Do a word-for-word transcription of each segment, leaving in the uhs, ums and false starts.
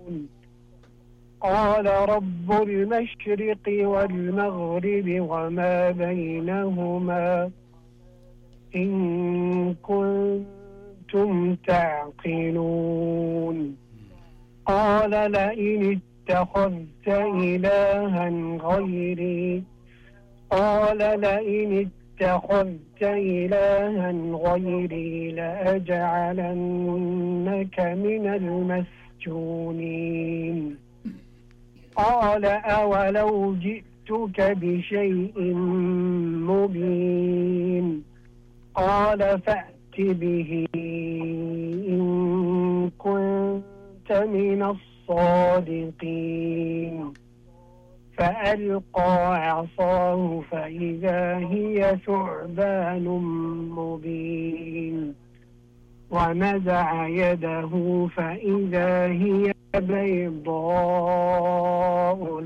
قال رب المشرق والمغرب وما بينهما إن كنتم تعقلون قال لئن اتخذت إلها غيري قال لئن اتخذت إلها غيري لأجعلنك من المسجونين قال أولو جئتك بشيء مبين قال فأت به إن كنت من الصادقين فألقى عصاه فإذا هي ثعبان مبين ونزع يده فإذا هي بيضاء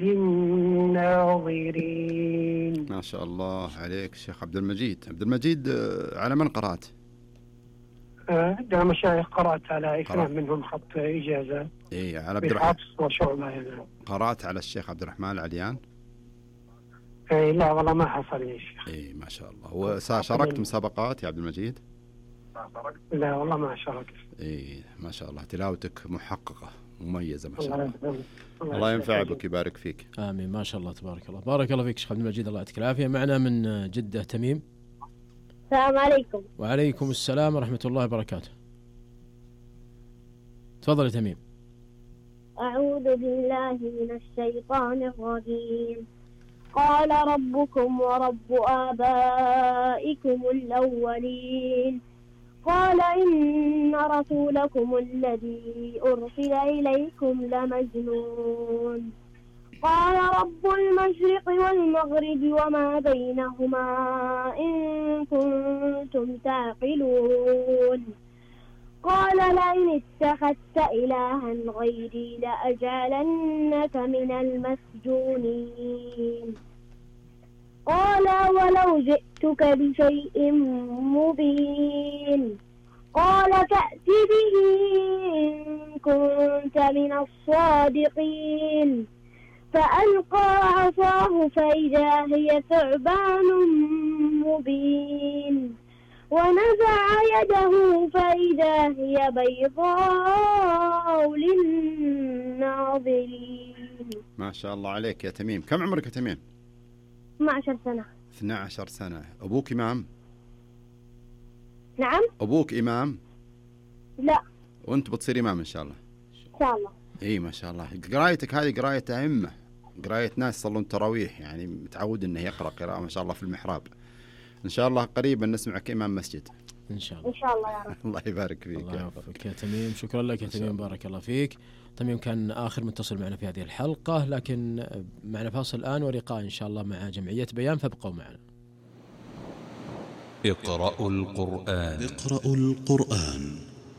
للناظرين. ما شاء الله عليك شيخ عبد المجيد. عبد المجيد على من قرأت؟ عندنا مشايخ قرأت على اثنين منهم خط إجازة. إيه على عبد الرحمن وشعبة. قرأت على الشيخ عبد الرحمن العليان؟ إيه لا والله ما حصل لي شيخ. إيه ما شاء الله. وشاركت مسابقات يا عبد المجيد؟ لا والله ما شاركت. إيه ما شاء الله تلاوتك محققة مميزة ما شاء الله الله. الله, الله ينفع بك ويبارك فيك. آمين ما شاء الله تبارك الله. بارك الله فيك شيخ عبد المجيد الله يعطيك العافية. معنا من جدة تميم. السلام عليكم. وعليكم السلام ورحمة الله وبركاته. تفضل يا تميم. أعوذ بالله من الشيطان الرجيم. قال ربكم ورب آبائكم الأولين قال إن رسولكم الذي أرسل إليكم لمجنون قال رب المشرق والمغرب وما بينهما إن كنتم تعقلون قال لئن اتخذت إلها غيري لأجعلنك من المسجونين قال ولو جئتك بشيء مبين قال فأت به إن كنت من الصادقين فألقى عصاه فإذا هي ثعبان مبين ونزع يده فإذا هي بيضاء للناظرين. ما شاء الله عليك يا تميم. كم عمرك يا تميم؟ اثنتا عشرة سنة. اثنتا عشرة سنة. أبوك إمام؟ نعم. أبوك إمام؟ لا. وأنت بتصير إمام إن شاء الله؟ إن شاء الله. إيه ما شاء الله. قرايتك هذه قراية أئمة، قراية ناس يصلون تراويح، يعني متعود إنه يقرأ قراءة ما شاء الله في المحراب. إن شاء الله قريبا نسمعك إمام مسجد إن شاء الله. إن شاء الله يا رب. الله يبارك فيك. الله يوفقك يا تميم. شكرا لك يا تميم بارك الله فيك. تميم كان آخر متصل معنا في هذه الحلقة، لكن معنا فاصل الآن ولقاء إن شاء الله مع جمعية بيان، فابقوا معنا. اقرأوا القرآن. اقرأوا القرآن.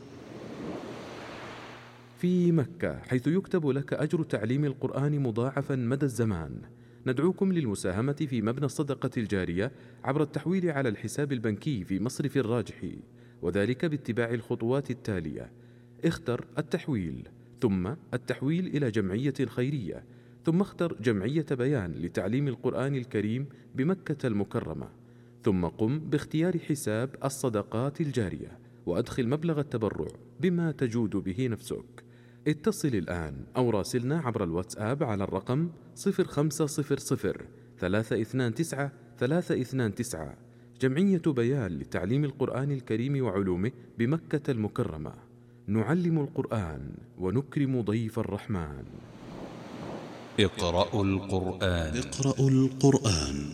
في مكة حيث يكتب لك أجر تعليم القرآن مضاعفا مدى الزمان، ندعوكم للمساهمة في مبنى الصدقة الجارية عبر التحويل على الحساب البنكي في مصرف الراجحي، وذلك باتباع الخطوات التالية: اختر التحويل، ثم التحويل إلى جمعية خيرية، ثم اختر جمعية بيان لتعليم القرآن الكريم بمكة المكرمة، ثم قم باختيار حساب الصدقات الجارية وأدخل مبلغ التبرع بما تجود به نفسك. اتصل الآن أو راسلنا عبر الواتساب على الرقم صفر خمسة صفر صفر ثلاثة اثنان تسعة ثلاثة اثنان تسعة. جمعية بيان لتعليم القرآن الكريم وعلومه بمكة المكرمة. نعلم القرآن ونكرم ضيف الرحمن. اقرأوا القرآن. اقرأوا القرآن.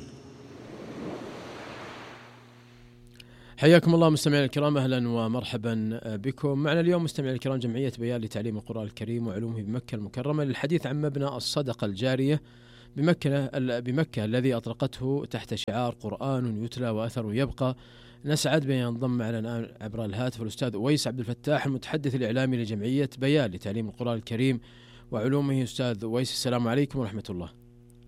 حياكم الله مستمعينا الكرام، أهلا ومرحبا بكم. معنا اليوم مستمعينا الكرام جمعية بيان لتعليم القرآن الكريم وعلومه بمكة المكرمة للحديث عن مبنى الصدقة الجارية بمكة بمكة الذي أطلقته تحت شعار قرآن يتلى وأثر يبقى. نسعد بأن ينضم معنا الآن عبر الهاتف الأستاذ أويس عبد الفتاح المتحدث الإعلامي لجمعية بيان لتعليم القرآن الكريم وعلومه. أستاذ أويس السلام عليكم ورحمة الله.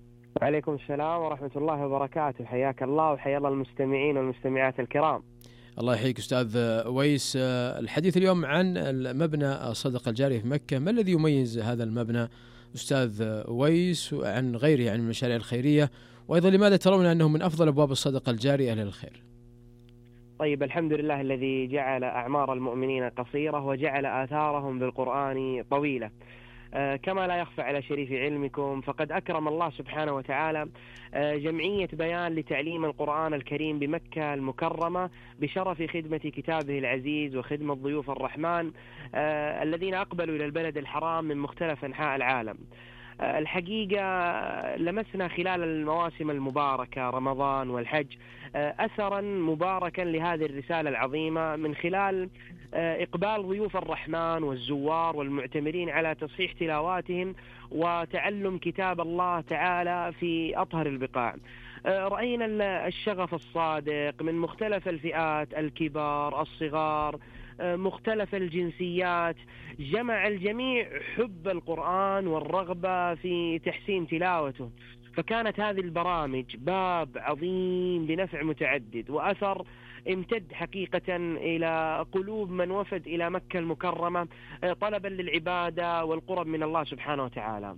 وعليكم السلام ورحمة الله وبركاته. حياك الله وحيا الله المستمعين والمستمعات الكرام. الله يحييك أستاذ أويس. الحديث اليوم عن مبنى الصدقة الجارية في مكة، ما الذي يميز هذا المبنى أستاذ أويس عن غيره عن المشاريع الخيرية، وأيضا لماذا ترون أنه من أفضل أبواب الصدقة الجارية للخير؟ طيب، الحمد لله الذي جعل أعمار المؤمنين قصيرة وجعل آثارهم بالقرآن طويلة. آه كما لا يخفى على شريف علمكم، فقد أكرم الله سبحانه وتعالى آه جمعية بيان لتعليم القرآن الكريم بمكة المكرمة بشرف خدمة كتابه العزيز وخدمة ضيوف الرحمن آه الذين أقبلوا إلى البلد الحرام من مختلف أنحاء العالم. آه الحقيقة لمسنا خلال المواسم المباركة رمضان والحج آه أثرا مباركا لهذه الرسالة العظيمة من خلال إقبال ضيوف الرحمن والزوار والمعتمرين على تصحيح تلاواتهم وتعلم كتاب الله تعالى في أطهر البقاع. رأينا الشغف الصادق من مختلف الفئات، الكبار الصغار مختلف الجنسيات، جمع الجميع حب القرآن والرغبة في تحسين تلاوته. فكانت هذه البرامج باب عظيم لنفع متعدد وأثر امتد حقيقة إلى قلوب من وفد إلى مكة المكرمة طلبا للعبادة والقرب من الله سبحانه وتعالى.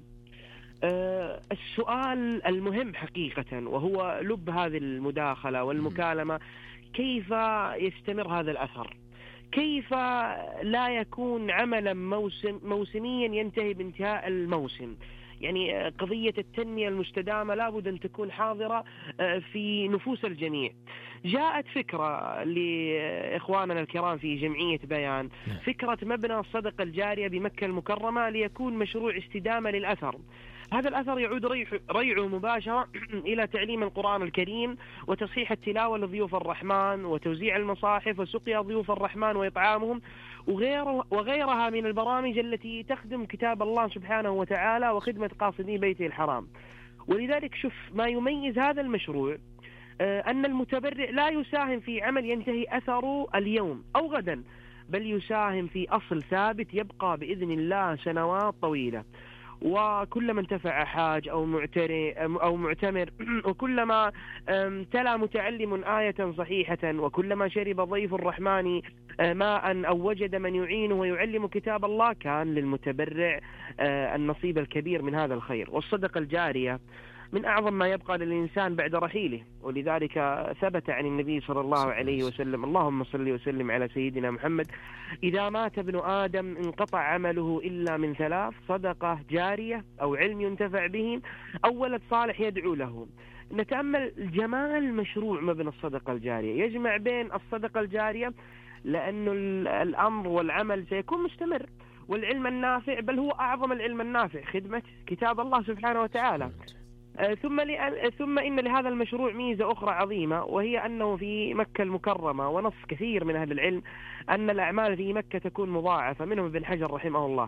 السؤال المهم حقيقة وهو لب هذه المداخلة والمكالمة، كيف يستمر هذا الأثر؟ كيف لا يكون عملا موسم موسميا ينتهي بانتهاء الموسم؟ يعني قضية التنمية المستدامة لابد أن تكون حاضرة في نفوس الجميع. جاءت فكرة لإخواننا الكرام في جمعية بيان، فكرة مبنى الصدقة الجارية بمكة المكرمة ليكون مشروع استدامة للأثر. هذا الأثر يعود ريعه مباشرة إلى تعليم القرآن الكريم وتصحيح التلاوة لضيوف الرحمن وتوزيع المصاحف وسقيا ضيوف الرحمن وإطعامهم وغيره وغيرها من البرامج التي تخدم كتاب الله سبحانه وتعالى وخدمة قاصدي بيته الحرام. ولذلك شوف ما يميز هذا المشروع أن المتبرع لا يساهم في عمل ينتهي أثره اليوم أو غدا، بل يساهم في أصل ثابت يبقى بإذن الله سنوات طويلة. وكلما انتفع حاج أو أو معتمر وكلما تلا متعلم آية صحيحة وكلما شرب ضيف الرحمن ماء أو وجد من يعينه ويعلم كتاب الله، كان للمتبرع النصيب الكبير من هذا الخير. والصدقة الجارية من أعظم ما يبقى للإنسان بعد رحيله، ولذلك ثبت عن النبي صلى الله عليه وسلم، اللهم صل وسلم على سيدنا محمد، إذا مات ابن آدم انقطع عمله إلا من ثلاث: صدقة جارية أو علم ينتفع به أو ولد صالح يدعو له. نتأمل جمال مشروع مبنى الصدقة الجارية، يجمع بين الصدقة الجارية لأنه الأمر والعمل سيكون مستمر، والعلم النافع بل هو أعظم العلم النافع خدمة كتاب الله سبحانه وتعالى. ثم ثم إن لهذا المشروع ميزة أخرى عظيمة، وهي أنه في مكة المكرمة، ونص كثير من أهل العلم أن الأعمال في مكة تكون مضاعفة، منهم ابن حجر رحمه الله.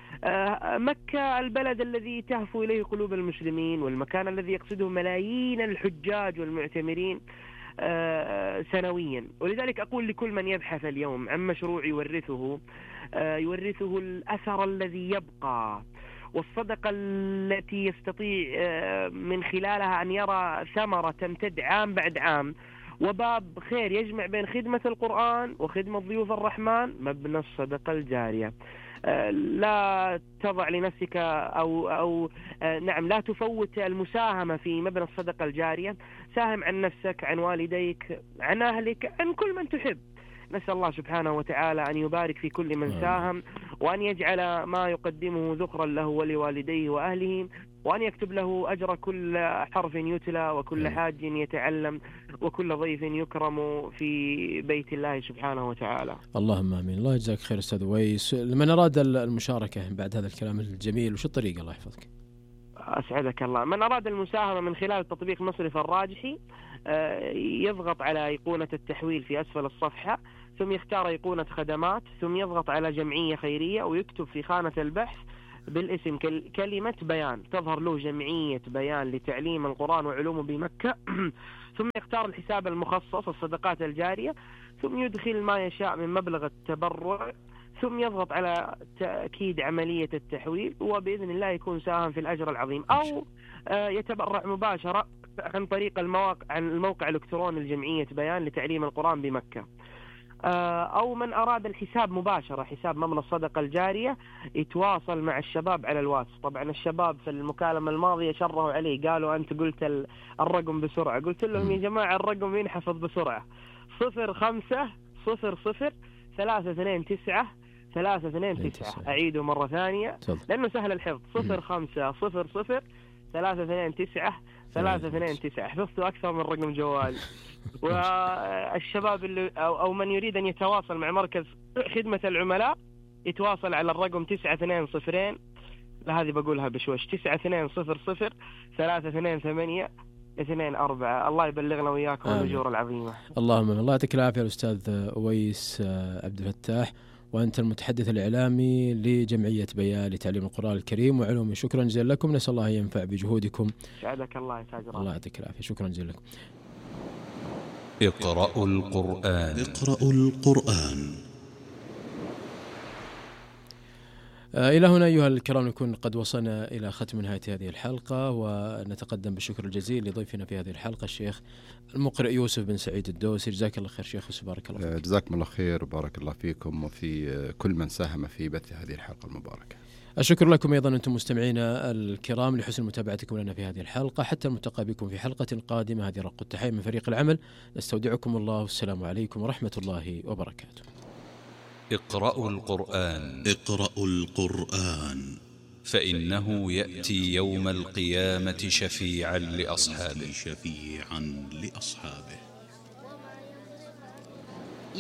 مكة البلد الذي تهفو إليه قلوب المسلمين، والمكان الذي يقصده ملايين الحجاج والمعتمرين سنويا. ولذلك أقول لكل من يبحث اليوم عن مشروع يورثه يورثه الأثر الذي يبقى، والصدقة التي يستطيع من خلالها أن يرى ثمرة تمتد عام بعد عام، وباب خير يجمع بين خدمة القرآن وخدمة ضيوف الرحمن، مبنى الصدقة الجارية. لا تضع لنفسك أو, أو نعم لا تفوت المساهمة في مبنى الصدقة الجارية. ساهم عن نفسك، عن والديك، عن أهلك، عن كل من تحب. نسأل الله سبحانه وتعالى أن يبارك في كل من ساهم، وأن يجعل ما يقدمه ذخرا له ولوالديه وأهله، وأن يكتب له أجر كل حرف يتلى وكل حاج يتعلم وكل ضيف يكرم في بيت الله سبحانه وتعالى. اللهم آمين. الله يجزاك خير أستاذ أويس. لمن أراد المشاركة بعد هذا الكلام الجميل وش الطريقة؟ الله يحفظك. أسعدك الله. من أراد المساهمة من خلال تطبيق مصرف الراجحي يضغط على أيقونة التحويل في أسفل الصفحة، ثم يختار أيقونة خدمات، ثم يضغط على جمعية خيرية ويكتب في خانة البحث بالاسم كلمة بيان، تظهر له جمعية بيان لتعليم القرآن وعلومه بمكة. ثم يختار الحساب المخصص الصدقات الجارية، ثم يدخل ما يشاء من مبلغ التبرع، ثم يضغط على تأكيد عملية التحويل، وبإذن الله يكون ساهم في الأجر العظيم. أو يتبرع مباشرة عن طريق المواقع عن الموقع الإلكتروني لجمعية بيان لتعليم القرآن بمكة. أو من أراد الحساب مباشرة، حساب مبنى الصدقة الجارية، يتواصل مع الشباب على الواتس. طبعا الشباب في المكالمة الماضية شرهوا عليه، قالوا أنت قلت الرقم بسرعة. قلت لهم يا جماعة الرقم ينحفظ بسرعة، صفر خمسة صفر صفر ثلاثة اثنين تسعة ثلاثة اثنين تسعة. أعيده مرة ثانية لأنه سهل الحفظ، صفر خمسة صفر صفر ثلاثة اثنين تسعة ثلاثة اثنين تسعة. حفظته أكثر من رقم جوال. والشباب اللي أو, أو من يريد أن يتواصل مع مركز خدمة العملاء يتواصل على الرقم تسعة اثنين صفرين، لا هذه بقولها بشوش، تسعة اثنين صفر صفر ثلاثة اثنين ثمانية اثنين أربعة. الله يبلغنا وياكم الأجور العظيمة. اللهم الله يعطيك العافية الأستاذ أويس عبد الفتاح، وأنت المتحدث الإعلامي لجمعية بيان لتعليم القرآن الكريم وعلومه. شكرا جزيلا لكم، نسأل الله ينفع بجهودكم. سعدك الله يا تاج. الله يعطيك العافية، شكرا جزيلا لكم. اقرأوا القرآن. اقرأوا القرآن. إلى هنا أيها الكرام نكون قد وصلنا إلى ختم نهاية هذه الحلقة، ونتقدم بالشكر الجزيل لضيفنا في هذه الحلقة الشيخ المقرئ يوسف بن سعيد الدوسي. جزاك الله خير شيخ يوسف، بارك الله فيك. جزاكم الله خير وبارك الله فيكم وفي كل من ساهم في بث هذه الحلقة المباركة. الشكر لكم أيضا أنتم مستمعينا الكرام لحسن متابعتكم لنا في هذه الحلقة. حتى الملتقى بكم في حلقة قادمة، هذه رق التحية من فريق العمل، نستودعكم الله والسلام عليكم ورحمة الله وبركاته. اقرأوا القرآن. اقرأوا القرآن فإنه يأتي يوم القيامة شفيعا لأصحابه. شفيعا لأصحابه.